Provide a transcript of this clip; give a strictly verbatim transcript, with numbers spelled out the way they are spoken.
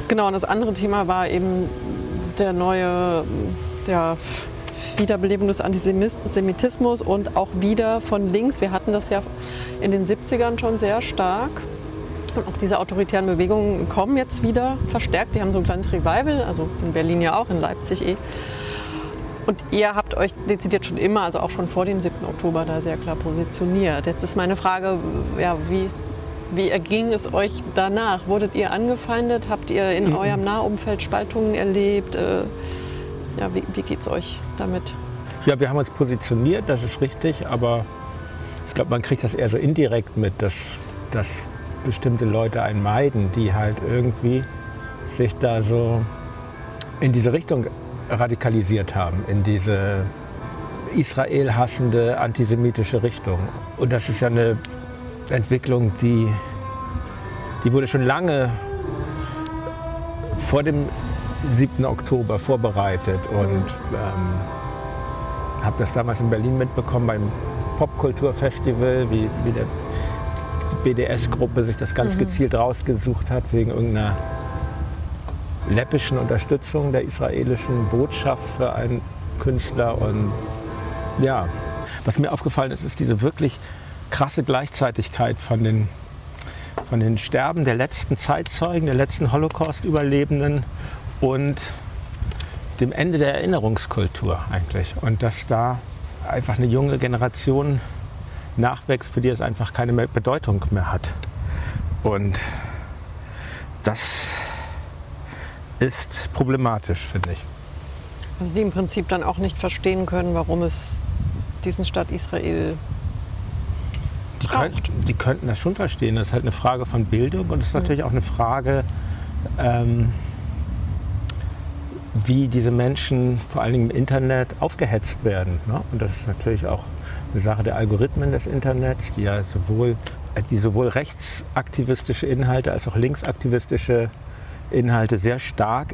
Genau, und das andere Thema war eben der neue ja, Wiederbelebung des Antisemitismus und auch wieder von links. Wir hatten das ja in den siebzigern schon sehr stark. Und auch diese autoritären Bewegungen kommen jetzt wieder verstärkt. Die haben so ein kleines Revival, also in Berlin ja auch, in Leipzig eh. Und ihr habt euch dezidiert schon immer, also auch schon vor dem siebten Oktober, da sehr klar positioniert. Jetzt ist meine Frage, ja, wie, wie erging es euch danach? Wurdet ihr angefeindet? Habt ihr in mhm. eurem Nahumfeld Spaltungen erlebt? Äh, ja, wie, wie geht es euch damit? Ja, wir haben uns positioniert, das ist richtig, aber ich glaube, man kriegt das eher so indirekt mit, dass, dass bestimmte Leute einen meiden, die halt irgendwie sich da so in diese Richtung radikalisiert haben, in diese Israel hassende, antisemitische Richtung. Und das ist ja eine Entwicklung, die, die wurde schon lange vor dem siebten Oktober vorbereitet. Und ähm, habe das damals in Berlin mitbekommen beim Popkulturfestival, wie, wie der, die B D S-Gruppe sich das ganz mhm. gezielt rausgesucht hat, wegen irgendeiner läppischen Unterstützung der israelischen Botschaft für einen Künstler. Und ja, was mir aufgefallen ist, ist diese wirklich krasse Gleichzeitigkeit von den, von den Sterben der letzten Zeitzeugen, der letzten Holocaust-Überlebenden und dem Ende der Erinnerungskultur eigentlich. Und dass da einfach eine junge Generation nachwächst, für die es einfach keine mehr Bedeutung mehr hat. Und das ist problematisch, finde ich. Also die im Prinzip dann auch nicht verstehen können, warum es diesen Staat Israel die braucht. Könnten, die könnten das schon verstehen. Das ist halt eine Frage von Bildung und es ist mhm. natürlich auch eine Frage, ähm, wie diese Menschen vor allen Dingen im Internet aufgehetzt werden. Ne? Und das ist natürlich auch eine Sache der Algorithmen des Internets, die ja sowohl, die sowohl rechtsaktivistische Inhalte als auch linksaktivistische Inhalte sehr stark